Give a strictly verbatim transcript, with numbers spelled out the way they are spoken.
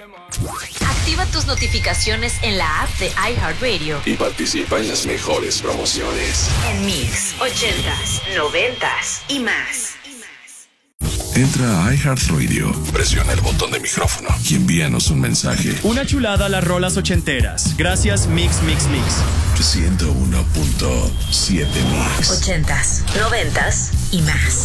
Activa tus notificaciones en la app de iHeartRadio y participa en las mejores promociones. En Mix, ochentas, noventas y más. Entra a iHeartRadio, presiona el botón de micrófono y envíanos un mensaje. Una chulada a las rolas ochenteras. Gracias, Mix, Mix, Mix. ciento uno punto siete Mix. Ochentas, noventas y más.